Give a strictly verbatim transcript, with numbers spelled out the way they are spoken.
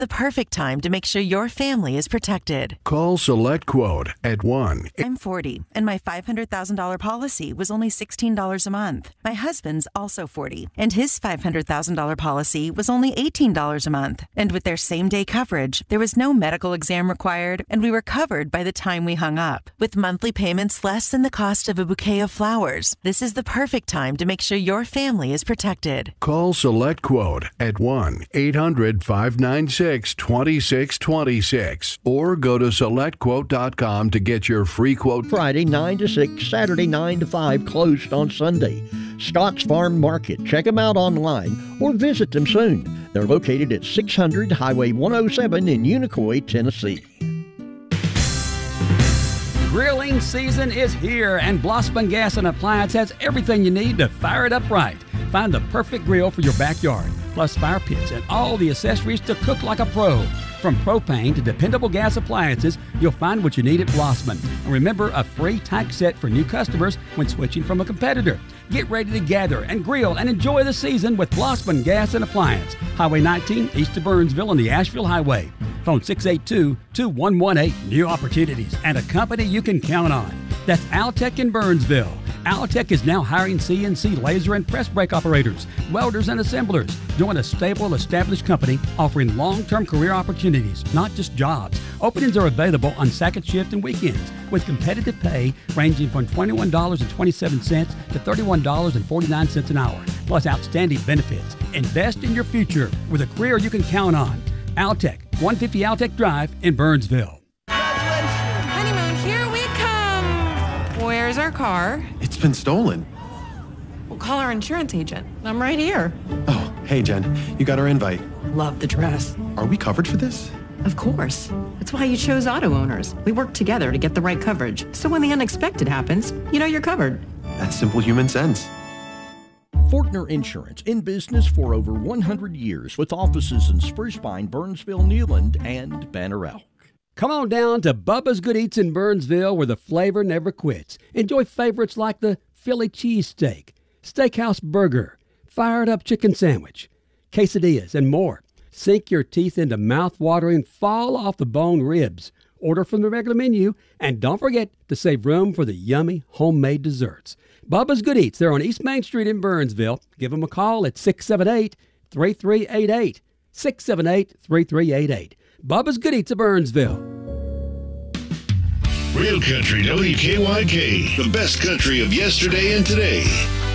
the perfect time to make sure your family is protected. Call SelectQuote at one. I'm forty, and my five hundred thousand dollars policy was only sixteen dollars a month. My husband's also forty, and his five hundred thousand dollars policy was only eighteen dollars a month. And with their same-day coverage, there was no medical exam required, and we were covered by the time we hung up. With monthly payments less than the cost of a bouquet of flowers, this is the perfect time to make sure your family is protected. Call SelectQuote at one eight hundred five nine six two six two six or go to select quote dot com to get your free quote. Friday nine to six, Saturday nine to five, closed on Sunday. Scott's Farm Market. Check them out online or visit them soon. They're located at six hundred Highway one oh seven in Unicoi, Tennessee. Grilling season is here, and Blossman Gas and Appliance has everything you need to fire it up right. Find the perfect grill for your backyard, plus fire pits and all the accessories to cook like a pro. From propane to dependable gas appliances, you'll find what you need at Blossman. And remember, a free tank set for new customers when switching from a competitor. Get ready to gather and grill and enjoy the season with Blossman Gas and Appliance. Highway nineteen, east of Burnsville on the Asheville Highway. Phone six eight two, two one one eight. New opportunities and a company you can count on. That's Altec in Burnsville. Altec is now hiring C N C laser and press brake operators, welders, and assemblers. Join a stable, established company offering long-term career opportunities, not just jobs. Openings are available on second shift and weekends with competitive pay ranging from twenty-one dollars and twenty-seven cents to thirty-one dollars and forty-nine cents an hour, plus outstanding benefits. Invest in your future with a career you can count on. Altec, one fifty Altec Drive in Burnsville. Honeymoon, here we come. Where's our car? It's been stolen. We'll call our insurance agent. I'm right here. Oh, hey, Jen. You got our invite. Love the dress. Are we covered for this? Of course. That's why you chose auto owners. We work together to get the right coverage. So when the unexpected happens, you know you're covered. That's simple human sense. Fortner Insurance, in business for over one hundred years with offices in Spruce Pine, Burnsville, Newland, and Banner Elk. Come on down to Bubba's Good Eats in Burnsville, where the flavor never quits. Enjoy favorites like the Philly cheesesteak, steakhouse burger, fired up chicken sandwich, quesadillas, and more. Sink your teeth into mouth-watering, fall-off-the-bone ribs. Order from the regular menu, and don't forget to save room for the yummy homemade desserts. Bubba's Good Eats, they're on East Main Street in Burnsville. Give them a call at six seven eight, three three eight eight, six seven eight, three three eight eight. Bubba's Good Eats of Burnsville. Real Country W K Y K, the best country of yesterday and today.